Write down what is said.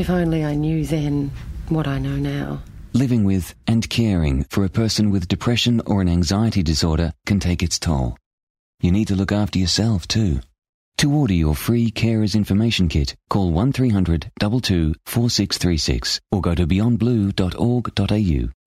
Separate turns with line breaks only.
If only I knew then what I know now.
Living with and caring for a person with depression or an anxiety disorder can take its toll. You need to look after yourself too. To order your free Carers Information Kit, call 1300 22 4636 or go to beyondblue.org.au.